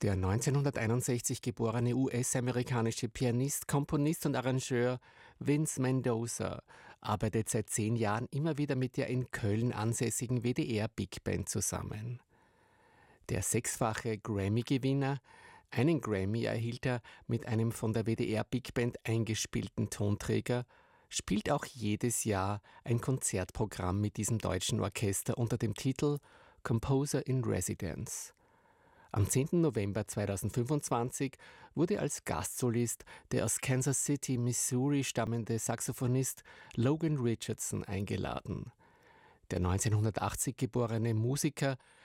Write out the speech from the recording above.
Der 1961 geborene US-amerikanische Pianist, Komponist und Arrangeur Vince Mendoza arbeitet seit 10 Jahren immer wieder mit der in Köln ansässigen WDR Big Band zusammen. Der 6-fache Grammy-Gewinner, einen Grammy erhielt er mit einem von der WDR Big Band eingespielten Tonträger, spielt auch jedes Jahr ein Konzertprogramm mit diesem deutschen Orchester unter dem Titel Composer in Residence. Am 10. November 2025 wurde als Gastsolist der aus Kansas City, Missouri stammende Saxophonist Logan Richardson eingeladen. Der 1980 geborene Musiker